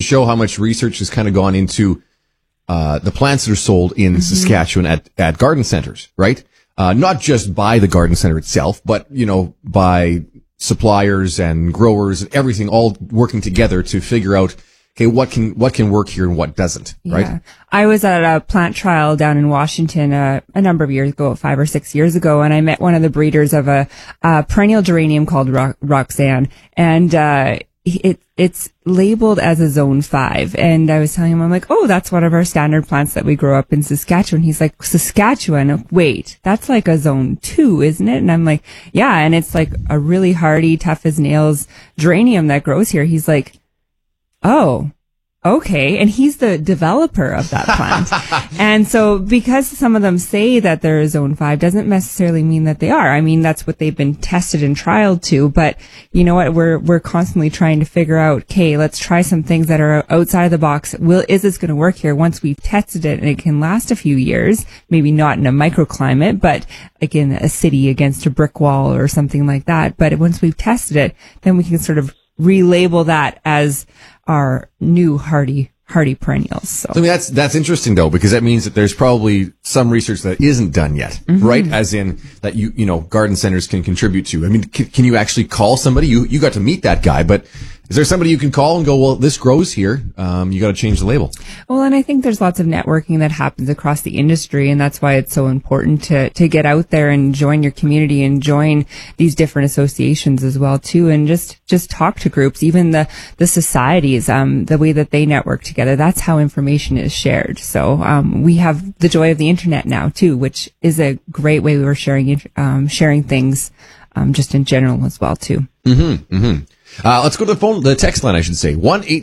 show how much research has kind of gone into the plants that are sold in Saskatchewan at garden centers, right? Not just by the garden center itself, but, by suppliers and growers and everything all working together to figure out, okay, what can work here and what doesn't, right? Yeah. I was at a plant trial down in Washington a number of years ago, 5 or 6 years ago, and I met one of the breeders of a perennial geranium called Roxanne, and it's labeled as a zone 5. And I was telling him, I'm like, oh, that's one of our standard plants that we grow up in Saskatchewan. He's like, Saskatchewan? Wait, that's like a zone 2, isn't it? And I'm like, yeah. And it's like a really hardy, tough as nails geranium that grows here. He's like, oh, okay. And he's the developer of that plant. And so because some of them say that they're a zone 5 doesn't necessarily mean that they are. I mean, that's what they've been tested and trialed to. But you know what? We're constantly trying to figure out, okay, let's try some things that are outside of the box. Is this going to work here once we've tested it and it can last a few years? Maybe not in a microclimate, but like in a city against a brick wall or something like that. But once we've tested it, then we can sort of relabel that as our new hardy perennials. So I mean, that's interesting though, because that means that there's probably some research that isn't done yet, right? As in that garden centers can contribute to. I mean, can you actually call somebody? You got to meet that guy, but is there somebody you can call and go, well, this grows here. You got to change the label. Well, and I think there's lots of networking that happens across the industry, and that's why it's so important to get out there and join your community and join these different associations as well too, and just talk to groups, even the societies, the way that they network together. That's how information is shared. So we have the joy of the internet now too, which is a great way we're sharing things just in general as well too. Let's go to the text line, I should say.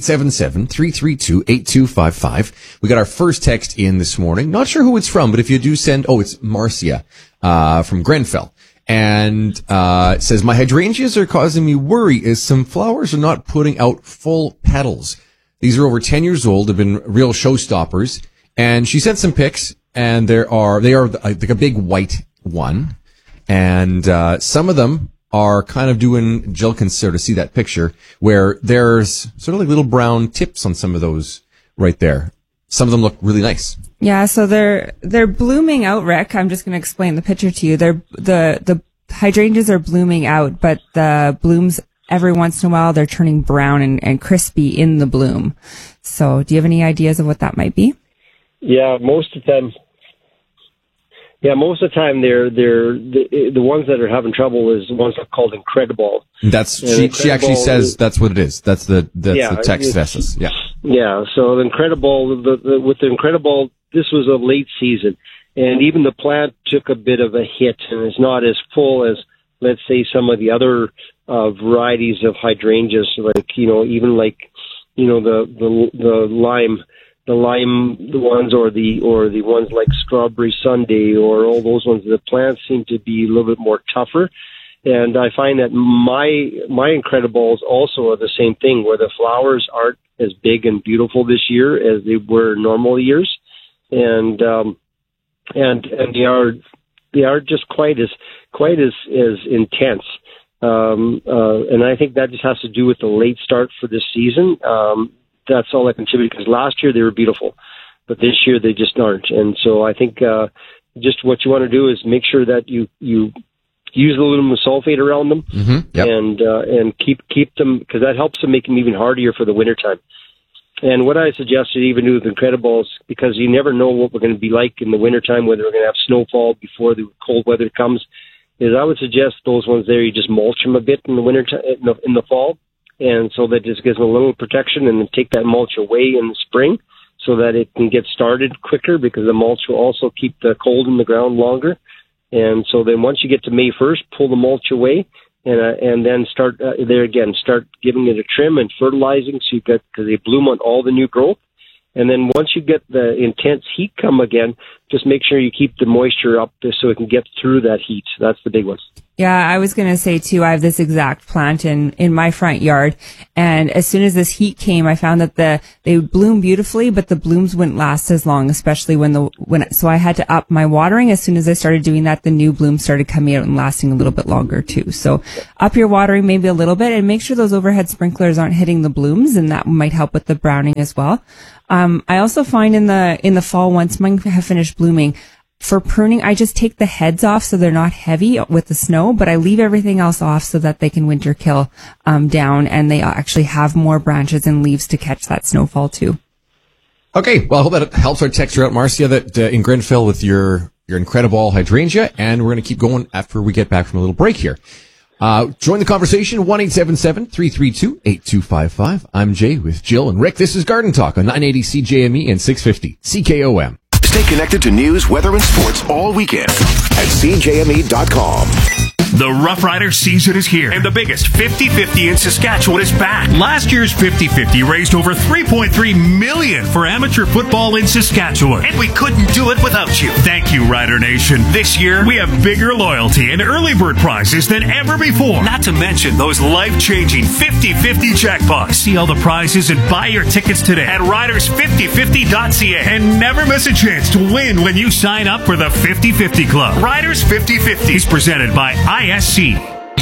1-877-332-8255. We got our first text in this morning. Not sure who it's from, but if you do send, it's Marcia, from Grenfell. And, it says, my hydrangeas are causing me worry as some flowers are not putting out full petals. These are over 10 years old, have been real showstoppers. And she sent some pics, and they are like a big white one. And, some of them are kind of doing, Jill can sort of see that picture where there's sort of like little brown tips on some of those right there. Some of them look really nice. Yeah, so they're blooming out, Rick. I'm just going to explain the picture to you. The hydrangeas are blooming out, but the blooms every once in a while they're turning brown and crispy in the bloom. So, do you have any ideas of what that might be? Yeah, most of the time. They're the ones that are having trouble is the ones that are called Incredible. She actually says that's what it is. That's the text vessels. Yeah. Yeah. So the Incredible, with the Incredible, this was a late season, and even the plant took a bit of a hit, and it's not as full as, let's say, some of the other varieties of hydrangeas, like the lime ones, or the ones like Strawberry Sundae, or all those ones. The plants seem to be a little bit more tougher, and I find that my Incredibles also are the same thing, where the flowers aren't as big and beautiful this year as they were normal years, and they are just quite as intense. And I think that just has to do with the late start for this season. That's all that contributed, because last year they were beautiful, but this year they just aren't. And so I think just what you want to do is make sure that you use aluminum sulfate around them, and keep them, because that helps them make them even hardier for the wintertime. And what I suggested even do with Incredibles, because you never know what we're going to be like in the wintertime, whether we're going to have snowfall before the cold weather comes, is I would suggest those ones there, you just mulch them a bit in the winter, in the fall. And so that just gives them a little protection, and then take that mulch away in the spring so that it can get started quicker, because the mulch will also keep the cold in the ground longer. And so then once you get to May 1st, pull the mulch away, and then start giving it a trim and fertilizing, so because they bloom on all the new growth. And then once you get the intense heat come again, just make sure you keep the moisture up so it can get through that heat. That's the big one. Yeah, I was going to say too, I have this exact plant in my front yard. And as soon as this heat came, I found that they would bloom beautifully, but the blooms wouldn't last as long, especially so I had to up my watering. As soon as I started doing that, the new blooms started coming out and lasting a little bit longer too. So up your watering maybe a little bit and make sure those overhead sprinklers aren't hitting the blooms, and that might help with the browning as well. I also find in the fall, once mine have finished blooming, for pruning, I just take the heads off so they're not heavy with the snow, but I leave everything else off so that they can winter kill down, and they actually have more branches and leaves to catch that snowfall too. Okay, well, I hope that helps our texter out, Marcia, that in Grenfell with your incredible hydrangea, and we're going to keep going after we get back from a little break here. Join the conversation, 1-877-332-8255. I'm Jay with Jill and Rick. This is Garden Talk on 980 CJME and 650 CKOM. Stay connected to news, weather, and sports all weekend at CJME.com. The Rough Rider season is here, and the biggest 50-50 in Saskatchewan is back. Last year's 50-50 raised over $3.3 million for amateur football in Saskatchewan, and we couldn't do it without you. Thank you, Rider Nation. This year, we have bigger loyalty and early bird prizes than ever before. Not to mention those life-changing 50-50 jackpots. See all the prizes and buy your tickets today at riders5050.ca, and never miss a chance to win when you sign up for the 50-50 Club. Riders 50-50 is presented by ISC.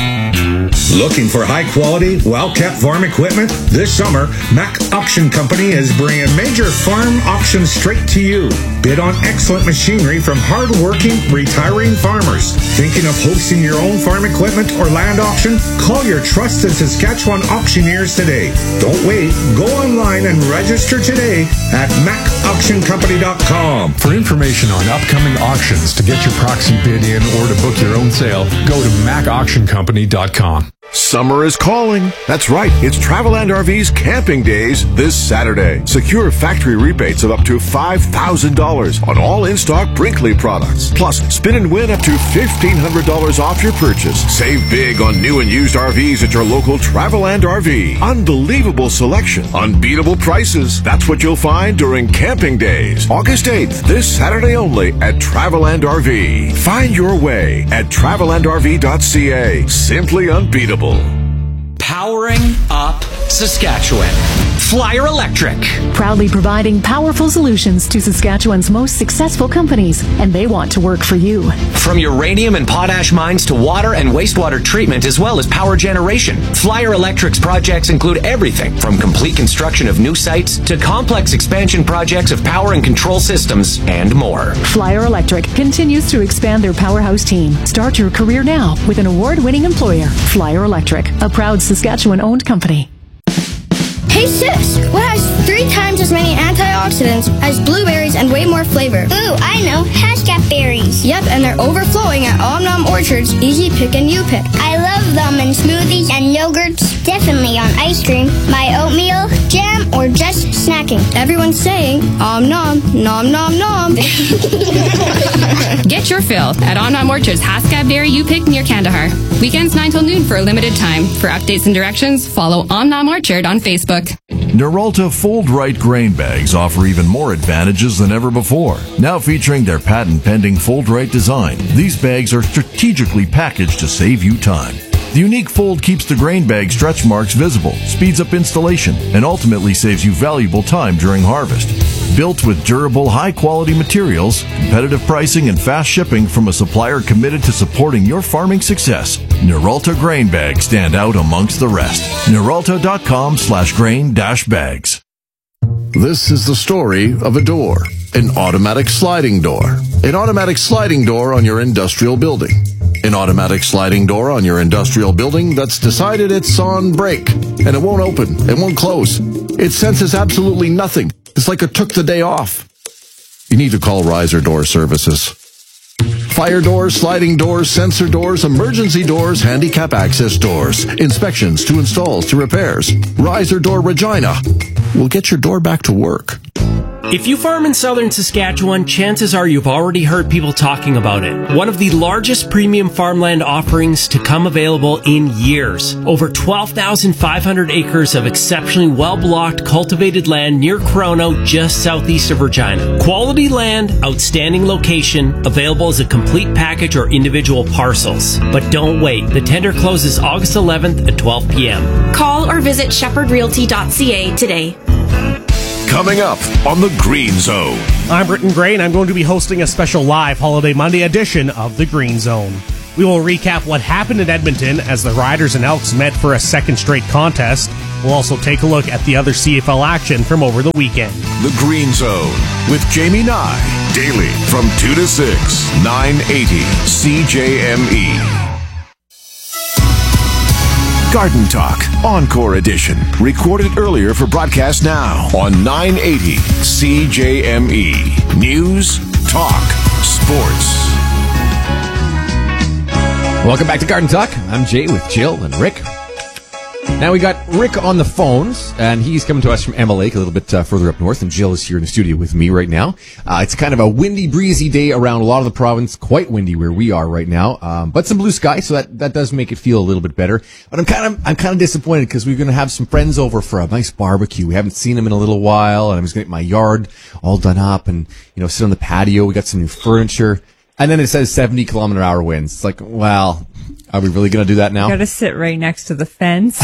Looking for high-quality, well-kept farm equipment? This summer, Mac Auction Company is bringing major farm auctions straight to you. Bid on excellent machinery from hard-working, retiring farmers. Thinking of hosting your own farm equipment or land auction? Call your trusted Saskatchewan auctioneers today. Don't wait. Go online and register today at macauctioncompany.com. For information on upcoming auctions, to get your proxy bid in, or to book your own sale, go to macauctioncompany.com. Summer is calling. That's right. It's Traveland RV's Camping Days this Saturday. Secure factory rebates of up to $5,000 on all in-stock Brinkley products. Plus, spin and win up to $1,500 off your purchase. Save big on new and used RVs at your local Traveland RV. Unbelievable selection. Unbeatable prices. That's what you'll find during Camping Days. August 8th, this Saturday only at Traveland RV. Find your way at travelandrv.ca. Simply unbeatable. Powering up Saskatchewan. Flyer Electric. Proudly providing powerful solutions to Saskatchewan's most successful companies, and they want to work for you. From uranium and potash mines to water and wastewater treatment, as well as power generation, Flyer Electric's projects include everything from complete construction of new sites to complex expansion projects of power and control systems and more. Flyer Electric continues to expand their powerhouse team. Start your career now with an award-winning employer, Flyer Electric, a proud Saskatchewan-owned company. Hey sis, what has 3 times as many antioxidants as blueberries and way more flavor? Ooh, I know, Haskap berries. Yep, and they're overflowing at Omnom Orchard's Easy Pick and You Pick. I love them in smoothies and yogurts, definitely on ice cream, my oatmeal, jam, or just snacking. Everyone's saying, Omnom, nom nom nom. Get your fill at Omnom Orchard's Haskap Berry You Pick near Kandahar. Weekends 9 till noon for a limited time. For updates and directions, follow Omnom Orchard on Facebook. Neralta Fold-Right grain bags offer even more advantages than ever before. Now featuring their patent-pending Fold-Right design, these bags are strategically packaged to save you time. The unique fold keeps the grain bag stretch marks visible, speeds up installation, and ultimately saves you valuable time during harvest. Built with durable, high-quality materials, competitive pricing, and fast shipping from a supplier committed to supporting your farming success, Neralta grain bags stand out amongst the rest. Neralta.com/grain-bags. This is the story of a door, an automatic sliding door. An automatic sliding door on your industrial building. An automatic sliding door on your industrial building that's decided it's on break, and it won't open, it won't close. It senses absolutely nothing. It's like it took the day off. You need to call Riser Door Services. Fire doors, sliding doors, sensor doors, emergency doors, handicap access doors, inspections to installs to repairs. Riser Door Regina will get your door back to work. If you farm in southern Saskatchewan, chances are you've already heard people talking about it. One of the largest premium farmland offerings to come available in years. Over 12,500 acres of exceptionally well-blocked, cultivated land near Corono, just southeast of Regina. Quality land, outstanding location, available as a complete package or individual parcels. But don't wait. The tender closes August 11th at 12 p.m. Call or visit shepherdrealty.ca today. Coming up on the Green Zone. I'm Britton Gray, and I'm going to be hosting a special live Holiday Monday edition of the Green Zone. We will recap what happened in Edmonton as the Riders and Elks met for a second straight contest. We'll also take a look at the other CFL action from over the weekend. The Green Zone with Jamie Nye. Daily from 2 to 6, 980 CJME. Garden Talk, Encore Edition. Recorded earlier for broadcast now on 980 CJME. News, talk, sports. Welcome back to Garden Talk. I'm Jay with Jill and Rick. Now we got Rick on the phones, and he's coming to us from Emma Lake, a little bit further up north, and Jill is here in the studio with me right now. It's kind of a windy, breezy day around a lot of the province, quite windy where we are right now, but some blue sky, so that does make it feel a little bit better. But I'm kind of disappointed because we're going to have some friends over for a nice barbecue. We haven't seen them in a little while, and I was going to get my yard all done up and, sit on the patio. We got some new furniture, and then it says 70-kilometer-hour winds. It's like, well, are we really going to do that now? You got to sit right next to the fence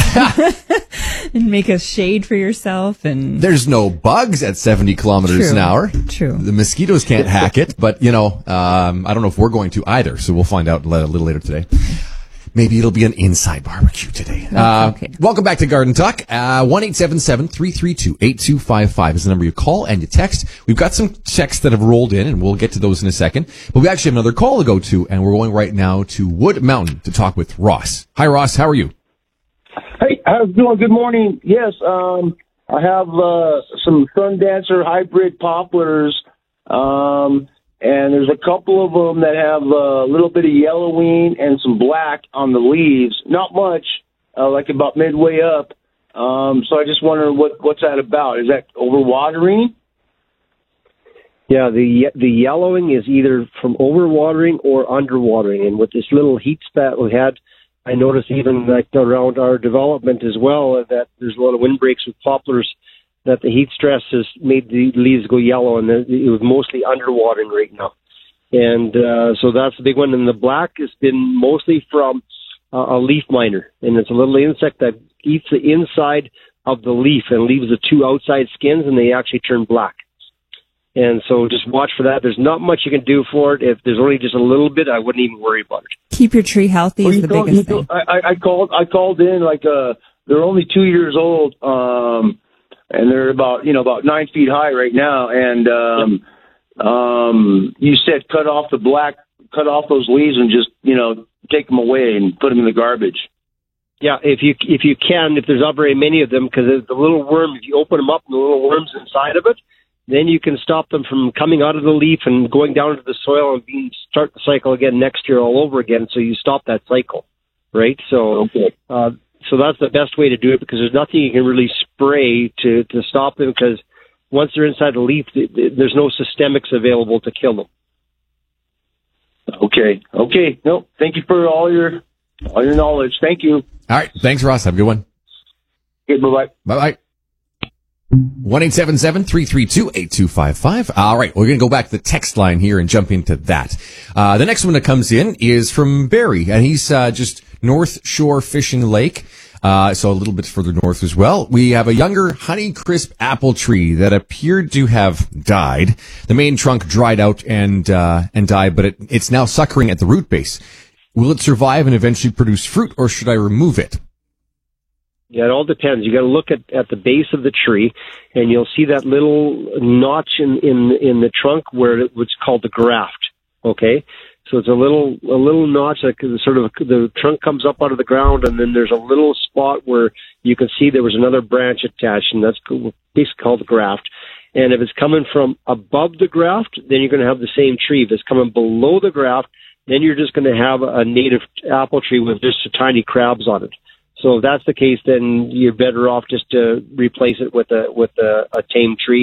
and make a shade for yourself. And there's no bugs at 70 kilometers an hour. True. The mosquitoes can't hack it, but I don't know if we're going to either. So we'll find out a little later today. Maybe it'll be an inside barbecue today. Okay. Welcome back to Garden Talk. 1-877-332-8255 is the number you call and you text. We've got some texts that have rolled in, and we'll get to those in a second. But we actually have another call to go to, and we're going right now to Wood Mountain to talk with Ross. Hi, Ross. How are you? Hey, how's it going? Good morning. Yes, I have some Sundancer hybrid poplars, and there's a couple of them that have a little bit of yellowing and some black on the leaves. Not much, like about midway up. So I just wonder what's that about. Is that overwatering? Yeah, the yellowing is either from overwatering or underwatering. And with this little heat spat we had, I noticed even like around our development as well that there's a lot of windbreaks with poplars, that the heat stress has made the leaves go yellow, and it was mostly underwatering right now. And so that's the big one. And the black has been mostly from a leaf miner, and it's a little insect that eats the inside of the leaf and leaves the two outside skins, and they actually turn black. And so just watch for that. There's not much you can do for it. If there's only just a little bit, I wouldn't even worry about it. Keep your tree healthy is the biggest thing. I called in, like, they're only 2 years old, and they're about 9 feet high right now. And you said cut off those leaves and just take them away and put them in the garbage. Yeah, if you can, if there's not very many of them, because the little worm, if you open them up and the little worms inside of it, then you can stop them from coming out of the leaf and going down into the soil and start the cycle again next year all over again. So you stop that cycle, right? So. Okay. So that's the best way to do it, because there's nothing you can really spray to stop them, because once they're inside the leaf, there's no systemics available to kill them. Okay. No, thank you for all your knowledge. Thank you. All right. Thanks, Ross. Have a good one. Okay, bye-bye. Bye-bye. 1-877-332-8255. All right. We're going to go back to the text line here and jump into that. The next one that comes in is from Barry, and he's just North Shore Fishing Lake. So a little bit further north as well. We have a younger Honeycrisp apple tree that appeared to have died. The main trunk dried out and died, but it's now suckering at the root base. Will it survive and eventually produce fruit, or should I remove it? Yeah, it all depends. You got to look at the base of the tree, and you'll see that little notch in the trunk where it's called the graft. Okay, so it's a little notch, like sort of the trunk comes up out of the ground, and then there's a little spot where you can see there was another branch attached, and that's basically called the graft. And if it's coming from above the graft, then you're going to have the same tree. If it's coming below the graft, then you're just going to have a native apple tree with just tiny crabs on it. So if that's the case, then you're better off just to replace it with a tame tree.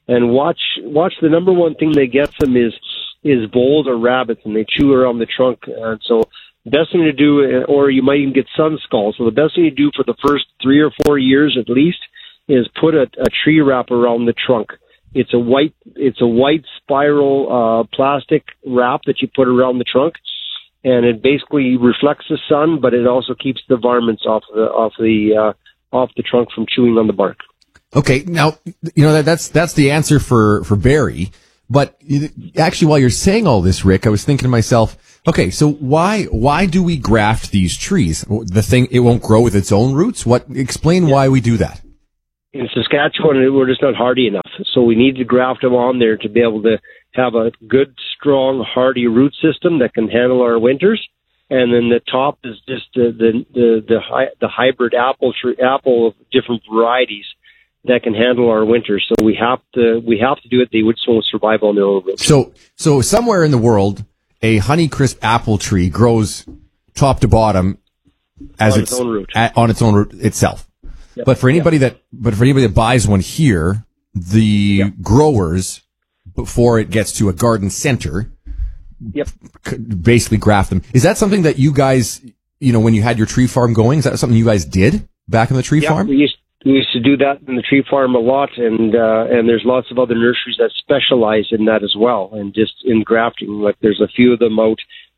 And watch the number one thing that gets them is voles or rabbits, and they chew around the trunk. And so the best thing to do, or you might even get sun skulls. So the best thing to do for the first 3 or 4 years at least is put a tree wrap around the trunk. It's a white spiral plastic wrap that you put around the trunk, and it basically reflects the sun, but it also keeps the varmints off the trunk from chewing on the bark. Okay, now that's the answer for Barry. But actually, while you're saying all this, Rick, I was thinking to myself, okay, so why do we graft these trees? The thing, it won't grow with its own roots. Explain why we do that. In Saskatchewan, we're just not hardy enough, so we need to graft them on there to be able to have a good, strong, hardy root system that can handle our winters. And then the top is just the hybrid apple of different varieties that can handle our winters. So we have to do it. They would won't survive on their own roots. So somewhere in the world, a Honeycrisp apple tree grows top to bottom as on its own root. On its own root itself. Yep. But for anybody that buys one here, the growers, before it gets to a garden center, basically graft them. Is that something that you guys, when you had your tree farm going, is that something you guys did back in the tree farm? We used to do that in the tree farm a lot, and there's lots of other nurseries that specialize in that as well, and just in grafting. Like there's a few of them out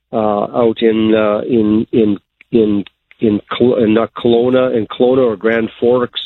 in Kelowna or Grand Forks,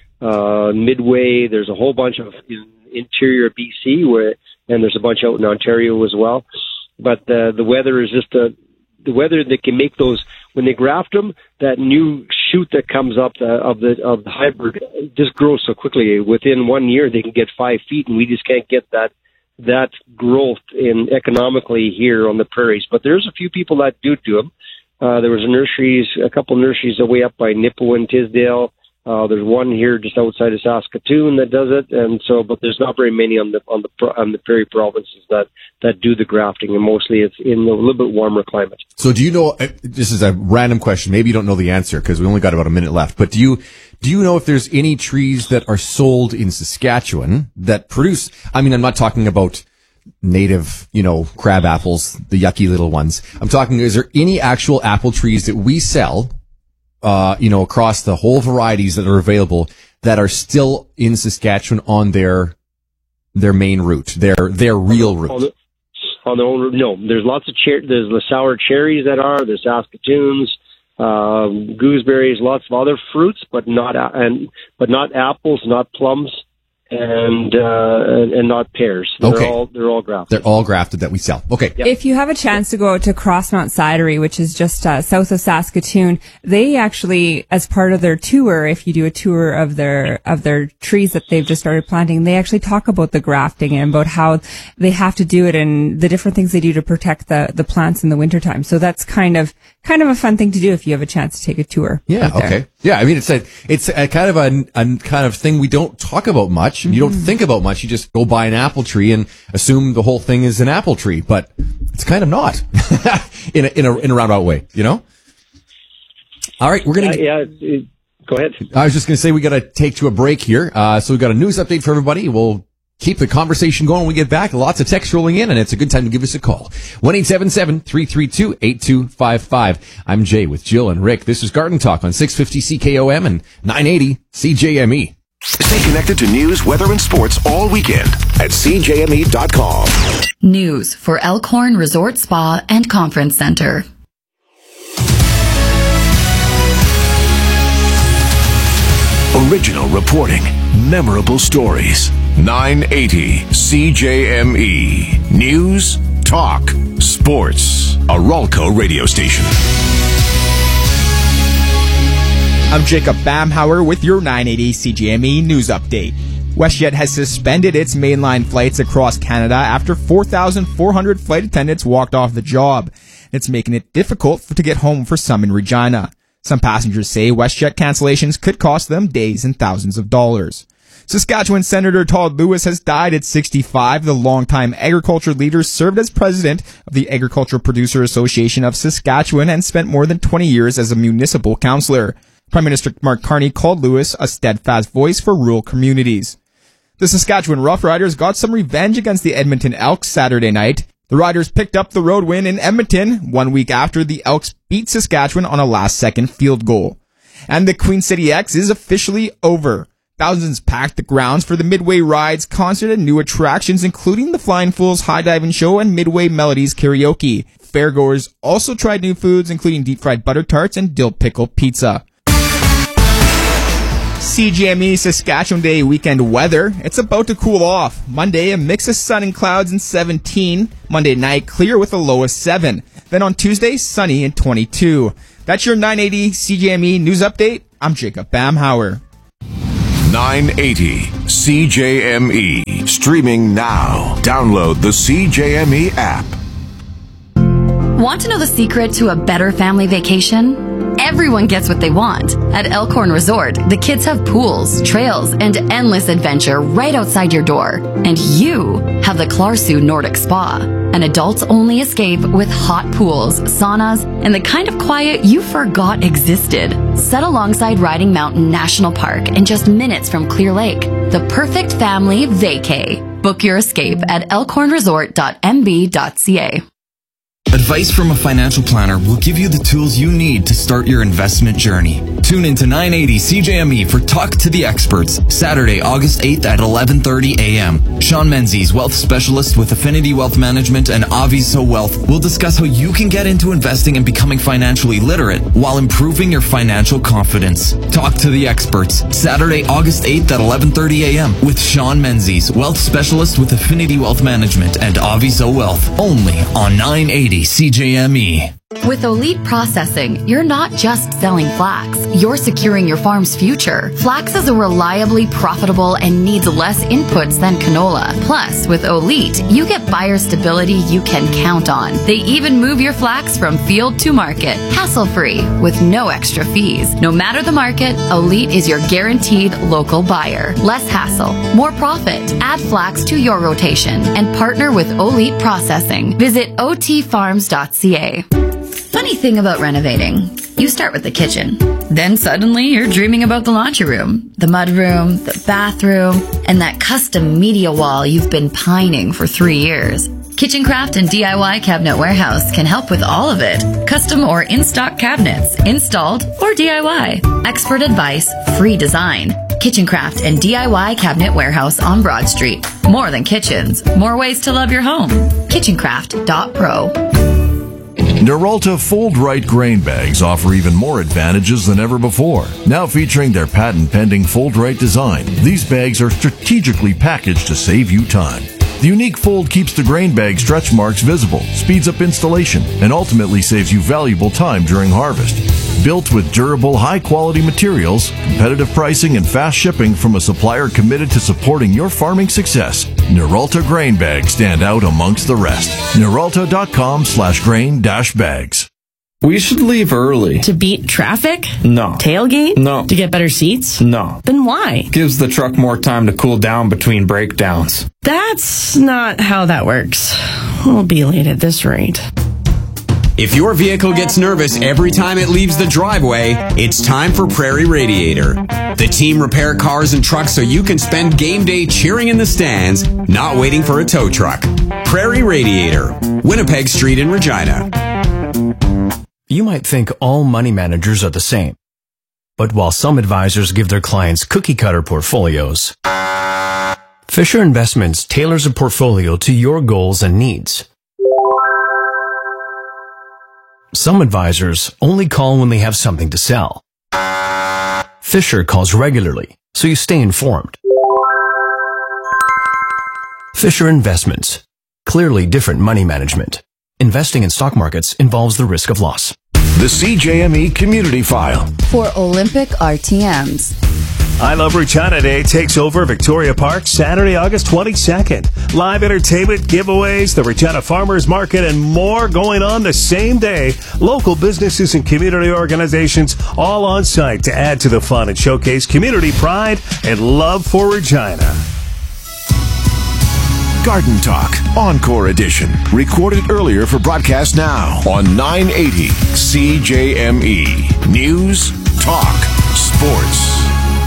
Midway. There's a whole bunch of in interior BC and there's a bunch out in Ontario as well. But the weather is just the weather that can make those, when they graft them, that new shoot that comes up of the hybrid just grows so quickly. Within 1 year, they can get 5 feet, and we just can't get that growth in economically here on the prairies. But there's a few people that do them. There was a couple nurseries way up by Nipawin, Tisdale. There's one here just outside of Saskatoon that does it, and so, but there's not very many on the prairie provinces that do the grafting, and mostly it's in a little bit warmer climate. So, do you know? This is a random question. Maybe you don't know the answer because we only got about a minute left. But do you know if there's any trees that are sold in Saskatchewan that produce? I mean, I'm not talking about native, crab apples, the yucky little ones. I'm talking, is there any actual apple trees that we sell, across the whole varieties that are available that are still in Saskatchewan on their main route, their real route? On their own route? No. There's lots of there's the sour cherries there's Saskatoons, gooseberries, lots of other fruits, but not apples, not plums. And not pears. They're all grafted. They're all grafted that we sell. Okay. Yep. If you have a chance to go out to Crossmount Cidery, which is just south of Saskatoon, they actually, as part of their tour, if you do a tour of their trees that they've just started planting, they actually talk about the grafting and about how they have to do it and the different things they do to protect the plants in the wintertime. So that's kind of a fun thing to do if you have a chance to take a tour. Yeah. Okay. Yeah. I mean, it's a kind of a kind of thing we don't talk about much. And you don't think about much. You just go buy an apple tree and assume the whole thing is an apple tree, but it's kind of not in a roundabout way, All right, we're gonna. Go ahead. I was just gonna say we got to take to a break here. So we got a news update for everybody. We'll keep the conversation going when we get back. Lots of text rolling in, and it's a good time to give us a call. 1-877-332-8255. I'm Jay with Jill and Rick. This is Garden Talk on 650 CKOM and 980 CJME. Stay connected to news, weather, and sports all weekend at CJME.com. News for Elkhorn Resort Spa and Conference Center. Original reporting, memorable stories. 980 CJME. News, talk, sports. A Ralco radio station. I'm Jacob Bamhauer with your 980 CJME news update. WestJet has suspended its mainline flights across Canada after 4,400 flight attendants walked off the job. It's making it difficult to get home for some in Regina. Some passengers say WestJet cancellations could cost them days and thousands of dollars. Saskatchewan Senator Todd Lewis has died at 65. The longtime agriculture leader served as president of the Agricultural Producer Association of Saskatchewan and spent more than 20 years as a municipal councillor. Prime Minister Mark Carney called Lewis a steadfast voice for rural communities. The Saskatchewan Roughriders got some revenge against the Edmonton Elks Saturday night. The Riders picked up the road win in Edmonton 1 week after the Elks beat Saskatchewan on a last-second field goal. And the Queen City X is officially over. Thousands packed the grounds for the Midway Rides concert and new attractions, including the Flying Fools High Diving Show and Midway Melodies Karaoke. Fairgoers also tried new foods, including deep-fried butter tarts and dill pickle pizza. CGME Saskatchewan Day weekend weather. It's about to cool off. Monday, a mix of sun and clouds and 17. Monday night, clear with a low of 7. Then on Tuesday, sunny and 22. That's your 980 CGME news update. I'm Jacob Bamhauer. 980 CJME. Streaming now. Download the CJME app. Want to know the secret to a better family vacation? Everyone gets what they want. At Elkhorn Resort, the kids have pools, trails, and endless adventure right outside your door. And you have the Clarsu Nordic Spa, an adults-only escape with hot pools, saunas, and the kind of quiet you forgot existed. Set alongside Riding Mountain National Park and just minutes from Clear Lake. The perfect family vacay. Book your escape at elkhornresort.mb.ca. Advice from a financial planner will give you the tools you need to start your investment journey. Tune into 980 CJME for Talk to the Experts, Saturday, August 8th at 11:30 a.m. Sean Menzies, wealth specialist with Affinity Wealth Management and Aviso Wealth, will discuss how you can get into investing and becoming financially literate while improving your financial confidence. Talk to the Experts, Saturday, August 8th at 11:30 a.m. with Sean Menzies, wealth specialist with Affinity Wealth Management and Aviso Wealth, only on 980 CJME. With Elite Processing, you're not just selling flax, you're securing your farm's future. Flax is a reliably profitable and needs less inputs than canola. Plus, with Elite, you get buyer stability you can count on. They even move your flax from field to market, hassle-free, with no extra fees. No matter the market, Elite is your guaranteed local buyer. Less hassle, more profit. Add flax to your rotation and partner with Elite Processing. Visit otfarms.ca. Funny thing about renovating, you start with the kitchen. Then suddenly you're dreaming about the laundry room, the mudroom, the bathroom, and that custom media wall you've been pining for 3 years. Kitchencraft and DIY Cabinet Warehouse can help with all of it. Custom or in-stock cabinets, installed or DIY. Expert advice, free design. Kitchencraft and DIY Cabinet Warehouse on Broad Street. More than kitchens, more ways to love your home. Kitchencraft.pro. Noralta Fold Right grain bags offer even more advantages than ever before. Now featuring their patent-pending Fold Right design, these bags are strategically packaged to save you time. The unique fold keeps the grain bag stretch marks visible, speeds up installation, and ultimately saves you valuable time during harvest. Built with durable, high-quality materials, competitive pricing, and fast shipping from a supplier committed to supporting your farming success, Noralta grain bags stand out amongst the rest. Noralta.com/grain-bags. We should leave early. To beat traffic? No. Tailgate? No. To get better seats? No. Then why? Gives the truck more time to cool down between breakdowns. That's not how that works. We'll be late at this rate. If your vehicle gets nervous every time it leaves the driveway, it's time for Prairie Radiator. The team repair cars and trucks so you can spend game day cheering in the stands, not waiting for a tow truck. Prairie Radiator, Winnipeg Street in Regina. You might think all money managers are the same. But while some advisors give their clients cookie-cutter portfolios, Fisher Investments tailors a portfolio to your goals and needs. Some advisors only call when they have something to sell. Fisher calls regularly, so you stay informed. Fisher Investments. Clearly different money management. Investing in stock markets involves the risk of loss. The CJME Community File. For Olympic RTMs. I Love Regina Day takes over Victoria Park Saturday, August 22nd. Live entertainment, giveaways, the Regina Farmers Market, and more going on the same day. Local businesses and community organizations all on site to add to the fun and showcase community pride and love for Regina. Garden Talk, Encore Edition. Recorded earlier for broadcast now on 980 CJME. News, talk, sports.